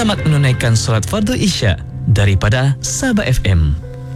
Selamat menunaikan solat fardu Isya daripada Sabah FM.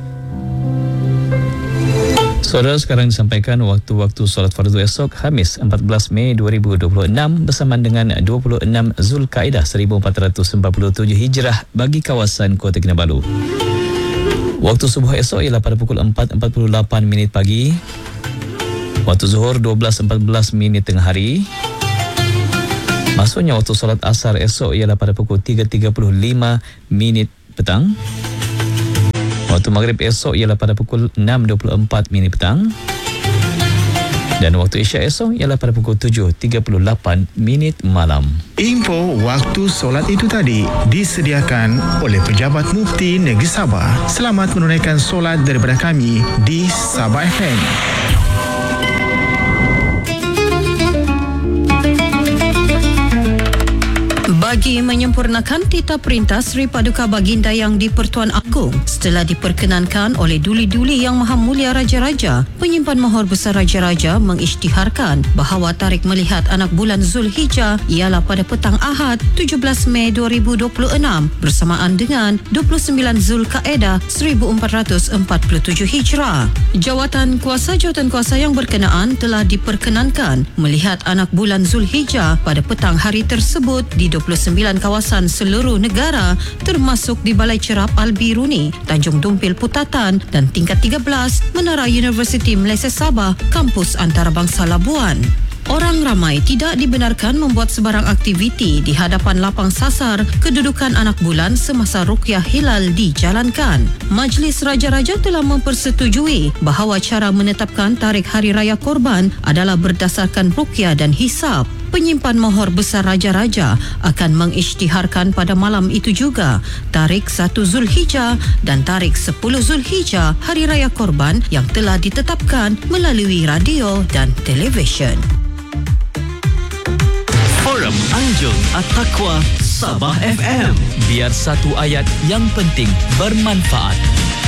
Saudara, sekarang disampaikan waktu-waktu solat fardu esok Khamis 14 Mei 2026 bersamaan dengan 26 Zulkaidah 1447 Hijrah bagi kawasan Kota Kinabalu. Waktu subuh esok ialah pada pukul 4.48 pagi. Waktu zuhur 12.14 tengah hari. Maksudnya waktu solat asar esok ialah pada pukul 3.35 petang. Waktu maghrib esok ialah pada pukul 6.24 petang. Dan waktu isyak esok ialah pada pukul 7.38 malam. Info waktu solat itu tadi disediakan oleh Pejabat Mufti Negeri Sabah. Selamat menunaikan solat daripada kami di Sabah FM. Bagi menyempurnakan titah perintah Sri Paduka Baginda Yang di-Pertuan Agong setelah diperkenankan oleh Duli-Duli Yang Maha Mulia Raja-Raja, Penyimpan Mahor Besar Raja-Raja mengisytiharkan bahawa tarikh melihat anak bulan Zulhijjah ialah pada petang Ahad 17 Mei 2026 bersamaan dengan 29 Zulkaidah 1447 Hijrah. Jawatan kuasa yang berkenaan telah diperkenankan melihat anak bulan Zulhijjah pada petang hari tersebut di 29 kawasan seluruh negara termasuk di Balai Cerap Al-Biruni, Tanjung Dumpil Putatan dan tingkat 13 Menara Universiti Malaysia Sabah, Kampus Antarabangsa Labuan. Orang ramai tidak dibenarkan membuat sebarang aktiviti di hadapan lapang sasar kedudukan anak bulan semasa ruqyah hilal dijalankan. Majlis Raja-Raja telah mempersetujui bahawa cara menetapkan tarikh Hari Raya Korban adalah berdasarkan ruqyah dan hisab. Penyimpan Mahor Besar Raja-Raja akan mengisytiharkan pada malam itu juga tarikh 1 Zulhijjah dan tarikh 10 Zulhijjah Hari Raya Korban yang telah ditetapkan melalui radio dan televisyen. Forum Anjung At-Taqwa Sabah FM. Biar satu ayat yang penting bermanfaat.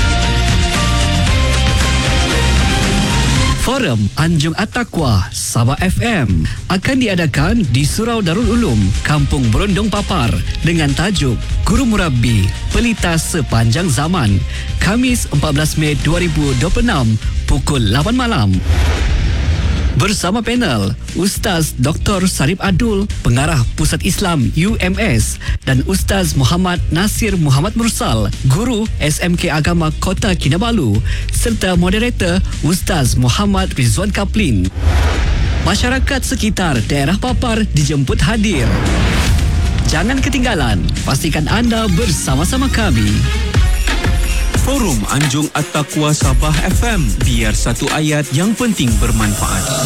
Forum Anjung At-Taqwa Sabah FM akan diadakan di Surau Darul Ulum, Kampung Berondong Papar dengan tajuk Guru Murabbi Pelita Sepanjang Zaman, Khamis 14 Mei 2026 pukul 8 malam. Bersama panel Ustaz Dr. Sarip Adul, Pengarah Pusat Islam UMS, dan Ustaz Muhammad Nasir Muhammad Mursal, Guru SMK Agama Kota Kinabalu, serta moderator Ustaz Muhammad Rizwan Kaplin. Masyarakat sekitar daerah Papar dijemput hadir. Jangan ketinggalan, pastikan anda bersama-sama kami. Forum Anjung At-Taqwa Sabah FM. Biar satu ayat yang penting bermanfaat.